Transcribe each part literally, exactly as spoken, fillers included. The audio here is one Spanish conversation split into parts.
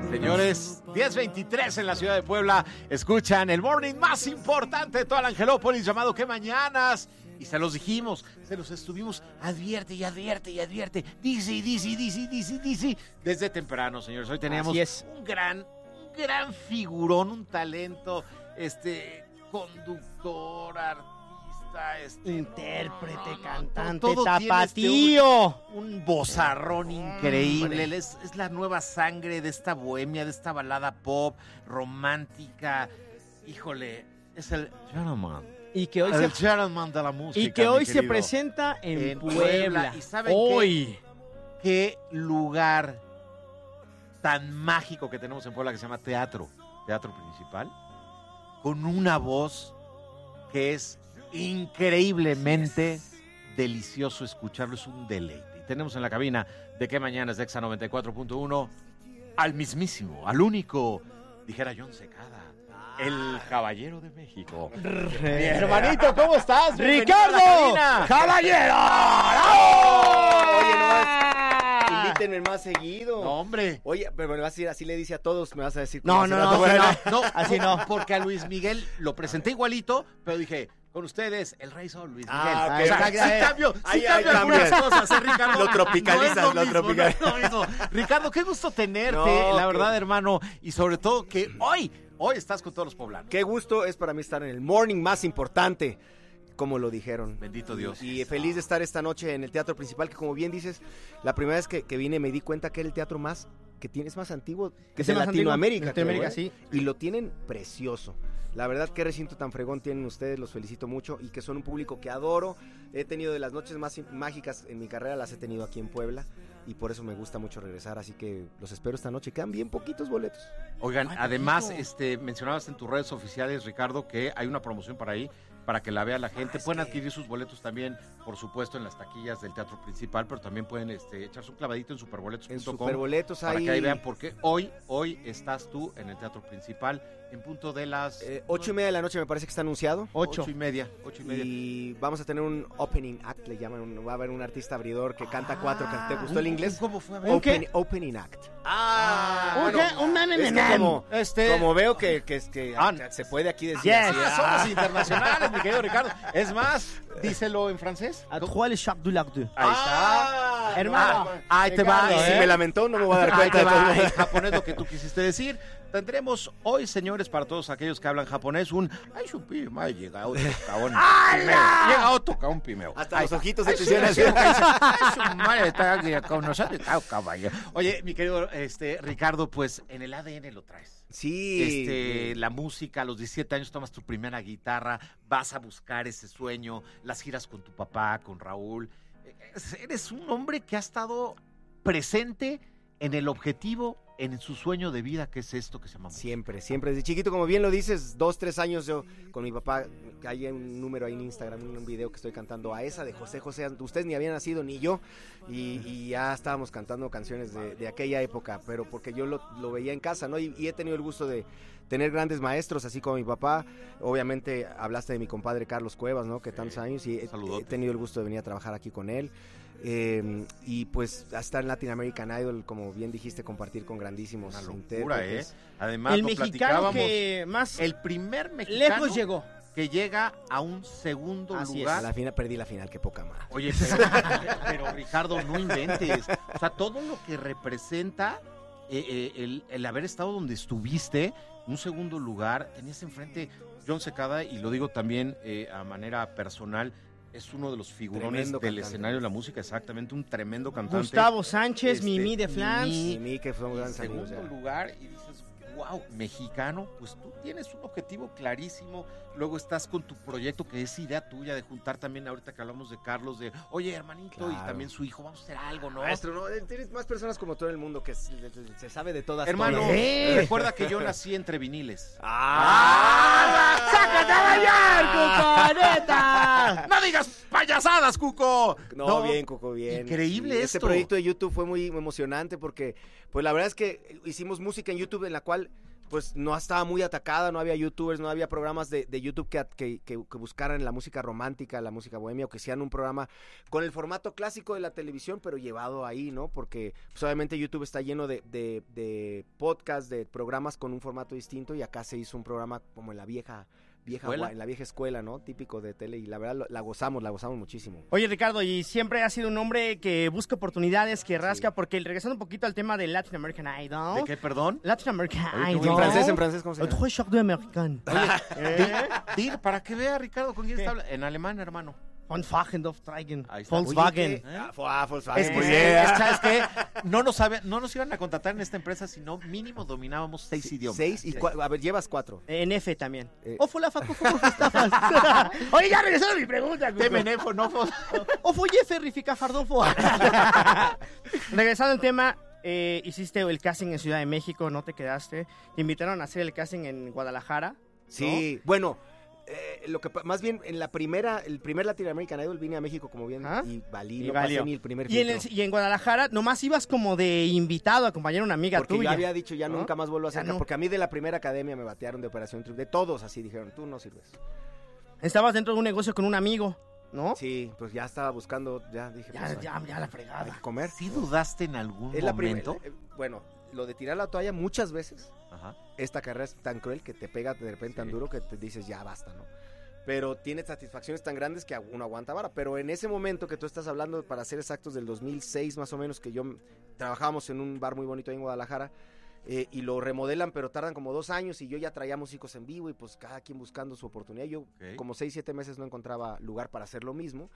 Señores, diez veintitrés en la ciudad de Puebla, escuchan el morning más importante de toda la Angelópolis, llamado ¿Qué Mañanas? Y se los dijimos, se los estuvimos, advierte y advierte y advierte, dice y dice y dice y dice y dice, desde temprano, señores. Hoy tenemos un gran, un gran figurón, un talento, este, conductor, artista, este, intérprete, no, no, cantante, todo tapatío. Este, un, un vozarrón increíble. Él es, es la nueva sangre de esta bohemia, de esta balada pop, romántica. Híjole, es el gentleman. Y que hoy el se gentleman de la música. Y que hoy se querido. presenta en, en Puebla. Puebla. ¿Y saben hoy? Qué, qué lugar tan mágico que tenemos en Puebla que se llama Teatro, Teatro Principal, con una voz que es increíblemente delicioso escucharlo, es un deleite. Y tenemos en la cabina de Qué Mañanas de Exa noventa y cuatro punto uno al mismísimo, al único, dijera John Secada, el caballero de México. Mi hermanito, ¿cómo estás? ¡Ricardo! ¡Caballero! Oye, no, invítenme más seguido. No, hombre. Oye, pero me vas a decir, así le dice a todos, me vas a decir. No, no, no, no, no, no, así no. Porque a Luis Miguel lo presenté igualito, pero dije, con ustedes, el rey sol, Luis Miguel. Ah, o sea, okay. sí cambio, sí Ahí- cambio ahí algunas cambias. cosas, ¿eh, Ricardo? Lo tropicalizas, No es lo mismo, tropicalizas. no es lo mismo. Ricardo, qué gusto tenerte, No, la que- verdad, hermano, y sobre todo que hoy, hoy estás con todos los poblanos. Qué gusto es para mí estar en el morning más importante, como lo dijeron. Bendito Dios. Y feliz de estar esta noche en el Teatro Principal, que como bien dices, la primera vez que, que vine me di cuenta que era el teatro más, que tiene, es más antiguo que Es de el más Latinoamérica. antiguo, Latinoamérica, creo, ¿eh? sí. Y lo tienen precioso. La verdad, qué recinto tan fregón tienen ustedes, los felicito mucho y que son un público que adoro. He tenido de las noches más mágicas en mi carrera, las he tenido aquí en Puebla y por eso me gusta mucho regresar, así que los espero esta noche. Quedan bien poquitos boletos. Oigan, Ay, además, poquito. este, mencionabas en tus redes oficiales, Ricardo, que hay una promoción para ahí, para que la vea la gente. Ah, Pueden que... adquirir sus boletos también, por supuesto, en las taquillas del Teatro Principal, pero también pueden este, echarse un clavadito en superboletos punto com. En Superboletos Para hay... que ahí vean, porque hoy, hoy estás tú en el Teatro Principal, en punto de las... Eh, ocho y media de la noche me parece que está anunciado. Ocho. Ocho y media, ocho y media. Y vamos a tener un opening act, le llaman, un- va a haber un artista abridor que canta cuatro, Ah, ¿te gustó el un- inglés? ¿Cómo fue? A ¿Un ver. qué? Open- opening act. Ah, ¿Un bueno, qué? Un nan, nan, Es que nan. como, Este- como veo que, que, es que Ah, se puede aquí decir yes. así, Ah, somos internacionales, mi querido Ricardo. Es más, díselo en francés. A trois les chaps du lac deux. Ahí está. Hermano. Ah, ahí te va, Y si ¿eh? me lamentó, no me voy a dar Ahí cuenta te de todo. va, en japonés lo que tú quisiste decir. Tendremos hoy, señores, para todos aquellos que hablan japonés, un ay, su pima, llega otro cabrón. Llega otro cabrón pimeo. Hasta Ahí los está. ojitos se Ay, te sí, hicieron sí, así. porque dice, "Ay, su madre está aquí con nosotros, ah, caballo". Oye, mi querido este, Ricardo, pues en el A D N lo traes. Sí. Este, la música, a los diecisiete años tomas tu primera guitarra, vas a buscar ese sueño, las giras con tu papá, con Raúl. Eres un hombre que ha estado presente en el objetivo, en su sueño de vida, que es esto que se llama música. Siempre, siempre. Desde chiquito, como bien lo dices, dos, tres años yo con mi papá, que hay un número ahí en Instagram, un video que estoy cantando a esa de José José. Ustedes ni habían nacido, ni yo, y, y ya estábamos cantando canciones de, de aquella época, pero porque yo lo, lo veía en casa, ¿no? Y, y he tenido el gusto de tener grandes maestros, así como mi papá. Obviamente hablaste de mi compadre Carlos Cuevas, ¿no? Que tantos años, y he, he tenido el gusto de venir a trabajar aquí con él. Eh, y pues hasta en Latin American Idol, como bien dijiste, compartir con grandísimos Una locura, ¿eh? intérpretes. Además, El lo mexicano platicábamos, que más el primer mexicano lejos llegó. que llega a un segundo Así es. lugar. A la final perdí la final, qué poca más. Oye, pero, pero, Ricardo, no inventes. O sea, todo lo que representa eh, eh, el, el haber estado donde estuviste, un segundo lugar, tenías enfrente John Secada, y lo digo también eh, a manera personal, es uno de los figurones Tremendo del cantante. escenario de la música, exactamente, un tremendo cantante. Gustavo Sánchez, Este, Mimi de Flans. Mimi, Y mí, que fue un en gran saludo. segundo lugar, y dices, wow, mexicano, pues tú tienes un objetivo clarísimo. Luego estás con tu proyecto, que es idea tuya, de juntar también, ahorita que hablamos de Carlos, de, oye, hermanito, y Claro. también su hijo, vamos a hacer algo, ¿no? Maestro, no, tienes más personas como todo el mundo que se, se sabe de todas. Hermano, todas. ¡Eh! recuerda que yo nací entre viniles. ¡Ah! ¡Sácate a bailar, Cuco, neta! ¡No digas payasadas, Cuco! No, bien, Coco, bien. Increíble Y Este esto. proyecto de YouTube fue muy emocionante porque, pues la verdad es que hicimos música en YouTube en la cual pues no estaba muy atacada, no había youtubers, no había programas de, de YouTube que, que, que, que buscaran la música romántica, la música bohemia, o que hicieran un programa con el formato clásico de la televisión, pero llevado ahí, ¿no? Porque pues, obviamente YouTube está lleno de, de, de podcasts, de programas con un formato distinto, y acá se hizo un programa como en la vieja... Vieja, en la vieja escuela, ¿no? Típico de tele, y la verdad la gozamos, la gozamos muchísimo. Oye, Ricardo, y siempre has sido un hombre que busca oportunidades, que rasca, sí. Porque regresando un poquito al tema del Latin American Idol. ¿De qué, perdón? Latin American Oye, Idol. En francés, en francés, ¿cómo se llama? Trois de American. Oye, ¿eh? Dir, para que vea, Ricardo, ¿con quién está hablando? En alemán, hermano. Volkswagen, Volkswagen. Volkswagen. ¿Eh? Ah, Volkswagen. Es que, Muy bien. bien. ¿Sabes qué? No nos, sabe, no nos iban a contratar en esta empresa, sino mínimo dominábamos seis sí, idiomas. Seis y cuatro. A ver, llevas cuatro. En F también. Eh. Ofo la facu, Oye, ya regresó mi pregunta. Temenefo, no fo. Ofo ye ferrifica fardofo. Regresando al tema, eh, hiciste el casting en Ciudad de México, no te quedaste. Te invitaron a hacer el casting en Guadalajara. Sí, ¿no? Bueno. Eh, lo que más bien en la primera, el primer Latin American Idol vine a México como bien ¿Ah? y valí, y no valió. pasé ni el primer y en, el, y en Guadalajara nomás ibas como de invitado a acompañar a una amiga porque tuya. Porque yo había dicho ya ¿no? nunca más vuelvo a hacer, no. Porque a mí de la primera academia me batearon de Operación Triunfo, de todos así dijeron, tú no sirves. Estabas dentro de un negocio con un amigo, ¿no? Sí, pues ya estaba buscando, ya dije. Ya, pues, ya, ya la fregada. Hay que comer. ¿Sí dudaste en algún es momento? La prim- eh, bueno, lo de tirar la toalla muchas veces. Ajá. Esta carrera es tan cruel que te pega de repente sí. tan duro que te dices ya basta, ¿no? Pero tiene satisfacciones tan grandes que uno aguanta vara. Pero en ese momento que tú estás hablando, para ser exactos, del dos mil seis más o menos, que yo trabajábamos en un bar muy bonito ahí en Guadalajara, eh, y lo remodelan, pero tardan como dos años, y yo ya traía músicos en vivo, y pues cada quien buscando su oportunidad. Yo okay. como seis, siete meses no encontraba lugar para hacer lo mismo,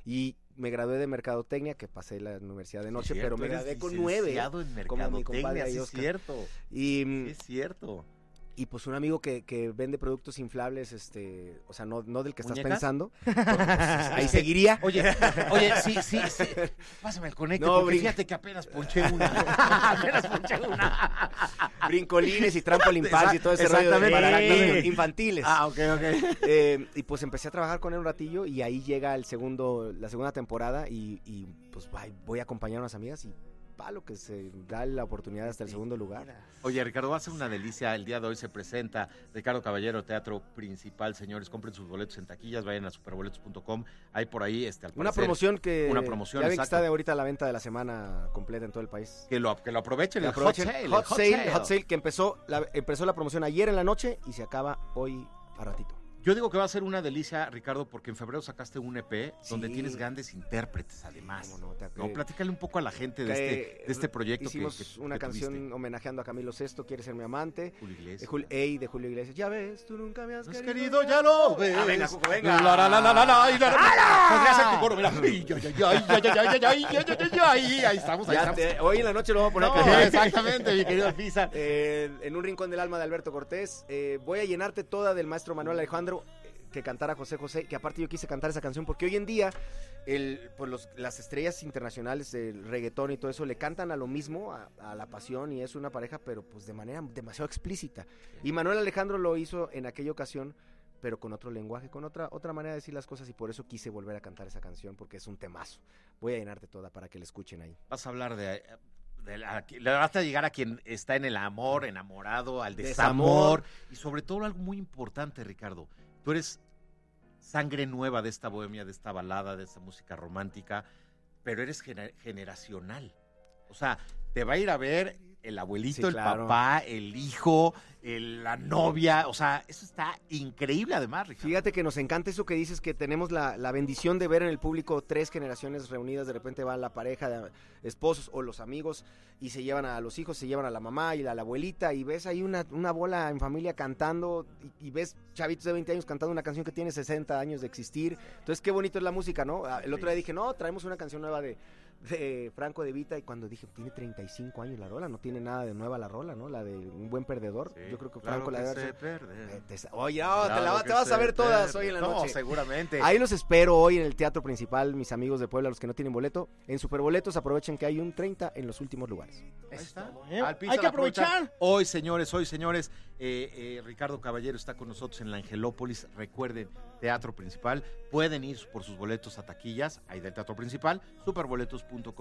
y me gradué de Mercadotecnia, que pasé la universidad de noche, cierto, pero me gradué con nueve. En como mi compadre sí, es cierto. Y, sí, es cierto. Y pues un amigo que, que vende productos inflables, este, o sea, no, no del que estás ¿Muñeca? pensando, porque, pues, ahí seguiría. Oye, oye, sí, sí, sí. Pásame el conecte, no, porque brin- fíjate que apenas ponché una. apenas ponché una. Brincolines y trampolín parks y todo ese rollo de para niños infantiles. Ah, ok, ok. Eh, y pues empecé a trabajar con él un ratillo, y ahí llega el segundo, la segunda temporada, y, y pues voy a acompañar a unas amigas, y palo que se da la oportunidad hasta el segundo lugar. Oye, Ricardo, va a ser una delicia. El día de hoy se presenta Ricardo Caballero, Teatro Principal. Señores, compren sus boletos en taquillas, vayan a superboletos punto com. Hay por ahí, este, al parecer, una promoción que una promoción, ya ven que está de ahorita a la venta de la semana completa en todo el país. Que lo, que lo aprovechen, que el aprovechen. hot sale. Hot, el hot sale, sale. hot sale, que empezó la, empezó la promoción ayer en la noche y se acaba hoy a ratito. Yo digo que va a ser una delicia, Ricardo, porque en febrero sacaste un E P sí. donde tienes grandes intérpretes, además. No, no, te, no, platícale un poco a la gente de este, de este proyecto. Hicimos que, que, una que canción tuviste. homenajeando a Camilo Sesto, Quiere ser mi amante. Julio Iglesias. De Julio, ey, de Julio Iglesias. Ya ves, tú nunca me has ¿No has querido, querido, ya lo ves. Ah, venga, Cuco, venga. La, la, la, la, la, la, y la, la, podría ser tu coro, mira. Ay, ay, ay, ay, ay, ay, ay, ay, ay, ahí estamos, ahí ya estamos. Te, hoy en la noche lo voy a poner. No, a exactamente, mi querido Pisa. Eh, en un rincón del alma de Alberto Cortés. Eh, voy a llenarte toda del maestro Manuel Alejandro, que cantara José José, que aparte yo quise cantar esa canción porque hoy en día el, pues los, las estrellas internacionales del reggaetón y todo eso le cantan a lo mismo, a, a la pasión, y es una pareja, pero pues de manera demasiado explícita. Y Manuel Alejandro lo hizo en aquella ocasión, pero con otro lenguaje, con otra otra manera de decir las cosas, y por eso quise volver a cantar esa canción, porque es un temazo. Voy a llenarte toda para que la escuchen ahí. Vas a hablar de... de la, le vas a llegar a quien está en el amor, enamorado, al desamor, desamor, y sobre todo algo muy importante, Ricardo. Tú eres sangre nueva de esta bohemia, de esta balada, de esta música romántica, pero eres gener- generacional. O sea, te va a ir a ver el abuelito, sí, claro. el papá, el hijo, el, la novia. O sea, eso está increíble además, Ricardo. Fíjate que nos encanta eso que dices, que tenemos la, la bendición de ver en el público tres generaciones reunidas. De repente va la pareja de esposos o los amigos y se llevan a los hijos, se llevan a la mamá y a la abuelita, y ves ahí una, una bola en familia cantando, y, y ves chavitos de veinte años cantando una canción que tiene sesenta años de existir. Entonces qué bonito es la música, ¿no? El otro día dije, no, traemos una canción nueva de, de Franco De Vita, y cuando dije, tiene treinta y cinco años la rola, no tiene nada de nueva la rola, ¿no? La de Un Buen Perdedor. Sí, yo creo que Franco claro la que debe haber... Oye, no, claro te, la, te vas a ver todas hoy en la no, noche. Seguramente. Ahí los espero hoy en el Teatro Principal, mis amigos de Puebla, los que no tienen boleto. En Superboletos aprovechen que hay un treinta en los últimos lugares. Ahí está. ¿Eh? Hay que aprovechar. Hoy, señores, hoy, señores, eh, eh, Ricardo Caballero está con nosotros en la Angelópolis. Recuerden, Teatro Principal. Pueden ir por sus boletos a taquillas, ahí del Teatro Principal, superboletos punto com.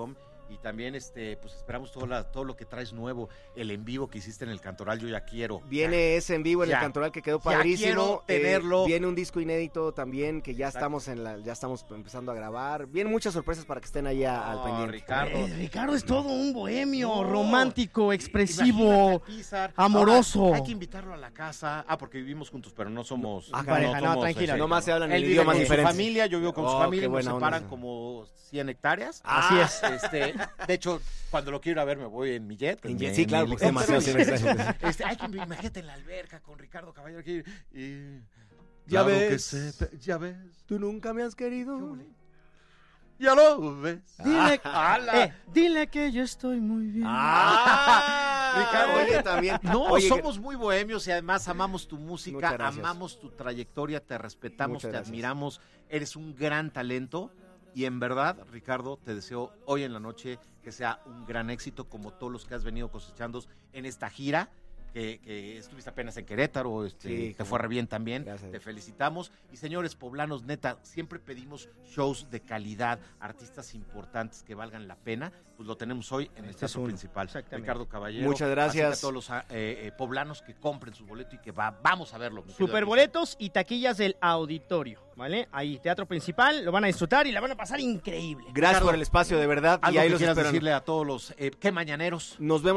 Y también este, pues esperamos todo, la, todo lo que traes nuevo, el en vivo que hiciste en el Cantoral, yo ya quiero. Viene ya, ese en vivo en ya, el Cantoral que quedó ya padrísimo. quiero tenerlo. Eh, viene un disco inédito también que ya Exacto. estamos en la, ya estamos empezando a grabar. Vienen muchas sorpresas para que estén ahí a- al No, pendiente. Ricardo. Eh, Ricardo es todo un bohemio, No. romántico, Imagínate expresivo, a Pizar. amoroso. Ahora, hay que invitarlo a la casa. Ah, porque vivimos juntos, pero no somos. Ah, no pareja, no, somos, tranquila. este, Nomás se hablan Él en vive idiomas con diferentes. su familia, yo vivo con su Oh, familia, qué nos buena onda separan eso. como cien hectáreas. Así Ah, es. Este, de hecho, cuando lo quiero ir a ver me voy en mi jet. En en jet, mi- sí, en claro, mi porque es helicóptero. demasiado, sí, sí, sí. Este, hay que imagínate en la alberca con Ricardo Caballero aquí. Y, Ya claro ves. que sé, ya ves. Tú nunca me has querido. Ya lo ves. Dile, ¡Hala! eh, dile que yo estoy muy bien. Ah, Ricardo, oye, también. No, Oye, somos muy bohemios y además amamos tu música, Muchas gracias. amamos tu trayectoria, te respetamos, Muchas te gracias. admiramos, eres un gran talento y en verdad, Ricardo, te deseo hoy en la noche que sea un gran éxito como todos los que has venido cosechando en esta gira. Que, que estuviste apenas en Querétaro, este, Sí, te cómo fue no. re bien también, Gracias. te felicitamos. Y señores poblanos, neta, siempre pedimos shows de calidad, artistas importantes que valgan la pena, pues lo tenemos hoy en el Este es teatro uno. principal. Exactamente. Ricardo Caballero. Muchas así que gracias. a todos los eh, eh, poblanos que compren su boleto y que va, vamos a verlo. mi querido Super Luis. boletos y taquillas del auditorio, ¿vale? Ahí, teatro principal, lo van a disfrutar y la van a pasar increíble. Gracias Ricardo, por el espacio, de verdad. Algo Y ahí que los quieras esperan. decirle a todos los, eh, ¿qué mañaneros? Nos vemos